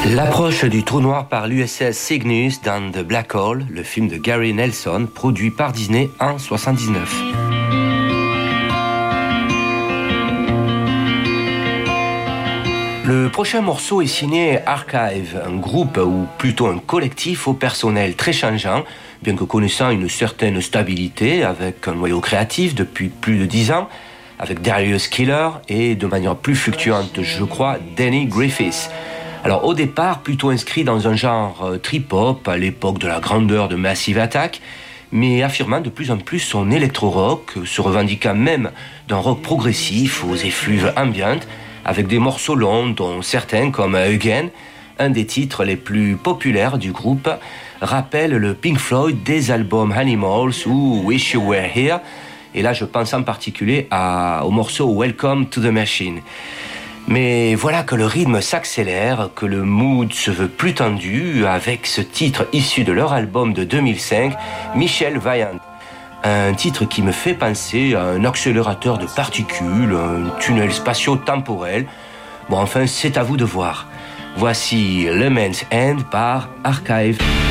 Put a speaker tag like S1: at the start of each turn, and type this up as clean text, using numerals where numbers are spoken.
S1: L'approche du trou noir par l'USS Cygnus dans The Black Hole, le film de Gary Nelson, produit par Disney en 1979. Le prochain morceau est signé Archive, un groupe ou plutôt un collectif au personnel très changeant, bien que connaissant une certaine stabilité, avec un noyau créatif depuis plus de 10 ans, avec Darius Killer et de manière plus fluctuante, je crois, Danny Griffiths. Alors au départ, plutôt inscrit dans un genre trip-hop à l'époque de la grandeur de Massive Attack, mais affirmant de plus en plus son électro-rock, se revendiquant même d'un rock progressif aux effluves ambiantes, avec des morceaux longs dont certains, comme Again, un des titres les plus populaires du groupe, rappellent le Pink Floyd des albums Animals ou Wish You Were Here, et là je pense en particulier au morceau Welcome to the Machine. Mais voilà que le rythme s'accélère, que le mood se veut plus tendu avec ce titre issu de leur album de 2005, Michel Vaillant. Un titre qui me fait penser à un accélérateur de particules, un tunnel spatio-temporel. Bon, enfin, c'est à vous de voir. Voici Le Man's End par Archive.